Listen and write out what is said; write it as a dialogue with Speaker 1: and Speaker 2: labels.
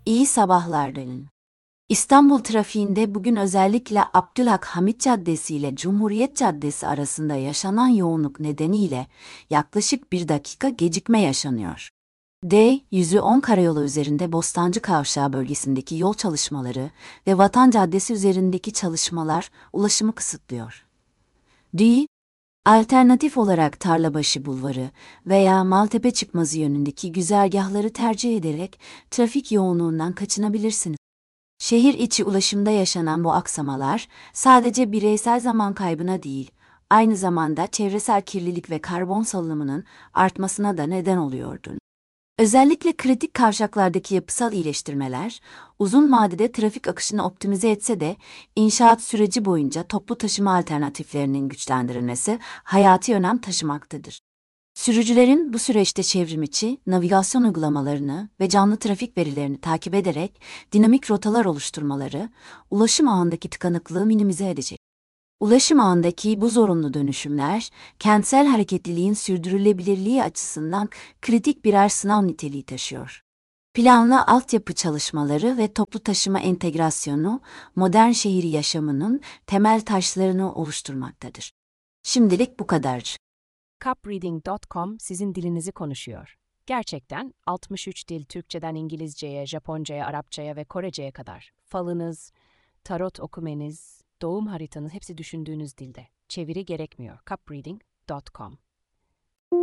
Speaker 1: İyi sabahlar Delin. İstanbul trafiğinde bugün özellikle Abdülhamit Caddesi ile Cumhuriyet Caddesi arasında yaşanan yoğunluk nedeniyle yaklaşık 1 dakika gecikme yaşanıyor. D110 karayolu üzerinde Bostancı Kavşağı bölgesindeki yol çalışmaları ve Vatan Caddesi üzerindeki çalışmalar ulaşımı kısıtlıyor. D, alternatif olarak Tarlabaşı Bulvarı veya Maltepe Çıkmazı yönündeki güzergahları tercih ederek trafik yoğunluğundan kaçınabilirsiniz. Şehir içi ulaşımda yaşanan bu aksamalar sadece bireysel zaman kaybına değil, aynı zamanda çevresel kirlilik ve karbon salınımının artmasına da neden oluyordu. Özellikle kritik kavşaklardaki yapısal iyileştirmeler, uzun vadede trafik akışını optimize etse de inşaat süreci boyunca toplu taşıma alternatiflerinin güçlendirilmesi hayati önem taşımaktadır. Sürücülerin bu süreçte çevrimiçi, navigasyon uygulamalarını ve canlı trafik verilerini takip ederek dinamik rotalar oluşturmaları, ulaşım ağındaki tıkanıklığı minimize edecek. Ulaşım ağındaki bu zorunlu dönüşümler, kentsel hareketliliğin sürdürülebilirliği açısından kritik birer sınav niteliği taşıyor. Planlı altyapı çalışmaları ve toplu taşıma entegrasyonu, modern şehir yaşamının temel taşlarını oluşturmaktadır. Şimdilik bu kadar.
Speaker 2: Cupreading.com sizin dilinizi konuşuyor. Gerçekten 63 dil, Türkçeden İngilizceye, Japoncaya, Arapçaya ve Korece'ye kadar. Falınız, tarot okumeniz, doğum haritanız hepsi düşündüğünüz dilde. Çeviri gerekmiyor. Cupreading.com